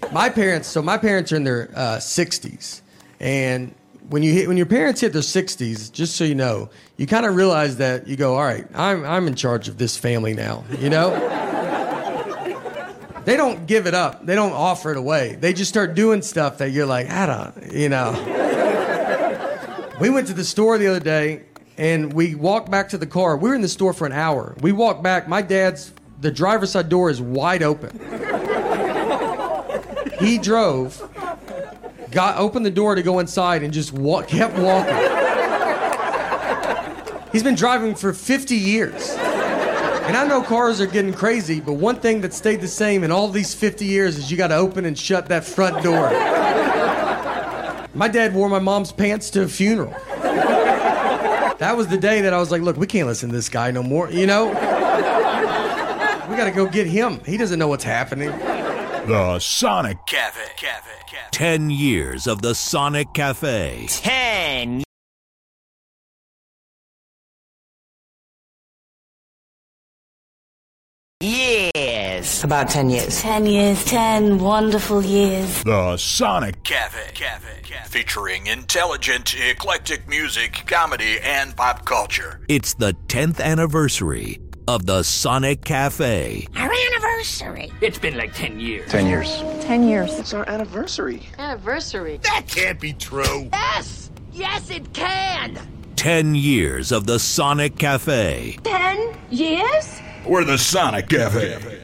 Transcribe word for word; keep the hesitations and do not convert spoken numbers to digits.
my parents, so my parents are in their uh, sixties. And when you hit, when your parents hit their sixties, just so you know, you kind of realize that you go, all right, I'm, I'm in charge of this family now, you know? They don't give it up. They don't offer it away. They just start doing stuff that you're like, I don't, you know. We went to the store the other day, and we walked back to the car. We were in the store for an hour. We walked back. My dad's, the driver's side door is wide open. He drove, got opened the door to go inside, and just walk, kept walking. He's been driving for fifty years. And I know cars are getting crazy, but one thing that stayed the same in all these fifty years is you got to open and shut that front door. My dad wore my mom's pants to a funeral. That was the day that I was like, look, we can't listen to this guy no more, you know? We got to go get him. He doesn't know what's happening. The Sonic Cafe. Cafe. Cafe. Ten years of the Sonic Cafe. Ten years. About ten years. Ten years, ten wonderful years. The Sonic Cafe. Cafe. Cafe. Featuring intelligent, eclectic music, comedy, and pop culture. It's the tenth anniversary of the Sonic Cafe. Our anniversary. It's been like ten years. Ten years. Ten years. It's our anniversary. Anniversary. That can't be true. Yes! Yes, it can! Ten years of the Sonic Cafe. Ten years? We're the Sonic Cafe.